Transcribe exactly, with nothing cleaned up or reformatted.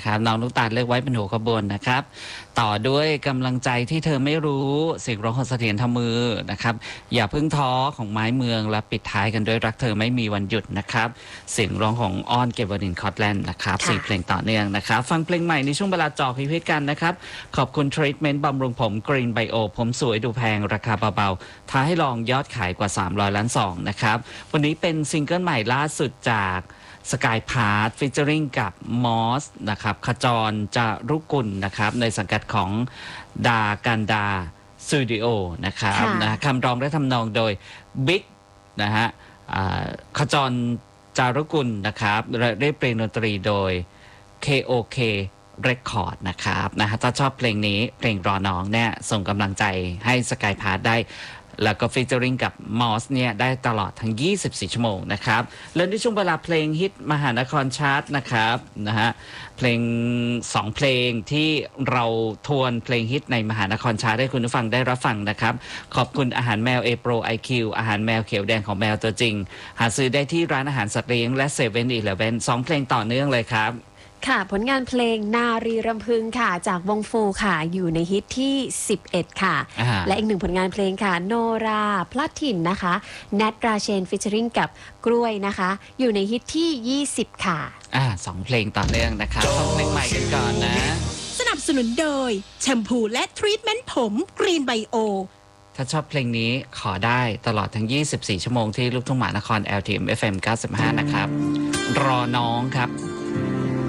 นะครับน้องลูกตาลเลือกไว้เป็นหัวขบวนนะครับต่อด้วยกำลังใจที่เธอไม่รู้เสียงร้องของเสถียรทำมือนะครับอย่าเพิ่งท้อของไม้เมืองและปิดท้ายกันด้วยรักเธอไม่มีวันหยุดนะครับเสียงร้องของอ้อนเกวรินคอตแลนด์นะครับสี่เพลงต่อเนื่องนะครับฟังเพลงใหม่ในช่วงเวลาจอพิพิธกันนะครับขอบคุณทรีทเมนต์บำรุงผมกรีนไบโอผมสวยดูแพงราคาเบาๆท้าให้ลองยอดขายกว่าสามร้อยล้านซองนะครับวันนี้เป็นซิงเกิลใหม่ล่าสุดจากสกายพาร์ทฟีเจอริงกับมอสนะครับขจรจารุกุลนะครับในสังกัดของดากันดาสตูดิโอนะครับนะคำร้องและทำนองโดยบิ๊กนะฮะขจรจารุกุลนะครับเรียบเรียงดนตรีโดย เค โอ เค Record นะครับนะฮะถ้าชอบเพลงนี้เพลงรอน้องเนี่ยส่งกำลังใจให้สกายพาร์ทได้แล้วก็ฟีเจอริงกับมอสเนี่ยได้ตลอดทั้งยี่สิบสี่ชั่วโมงนะครับเริ่มที่ช่วงเวลาเพลงฮิตมหานครชาร์ตนะครับนะฮะเพลงสองเพลงที่เราทวนเพลงฮิตในมหานครชาร์ตให้คุณผู้ฟังได้รับฟังนะครับขอบคุณอาหารแมว A Pro ไอ คิว อาหารแมวเขียวแดงของแมวตัวจริงหาซื้อได้ที่ร้านอาหารสัตว์เลี้ยงและเซเว่นอีเลฟเว่นสองเพลงต่อเนื่องเลยครับค่ะผลงานเพลงนารีรำพึงค่ะจากวงฟูค่ะอยู่ในฮิตที่สิบเอ็ดค่ะและอีกหนึ่งผลงานเพลงค่ะโนราพลัดถิ่นนะคะแนทราเชนฟิชเชอริงกับกล้วยนะคะอยู่ในฮิตที่ยี่สิบค่ะอ่าสองเพลงต่อเนื่องนะครับฟังเพลงใหม่กันก่อนนะสนับสนุนโดยแชมพูและทรีทเมนต์ผมกรีนไบโอถ้าชอบเพลงนี้ขอได้ตลอดทั้งยี่สิบสี่ชั่วโมงที่ลูกทุ่งมหานคร แอล ที เอ็ม เอฟ เอ็ม เก้าสิบห้านะครับรอน้องครับ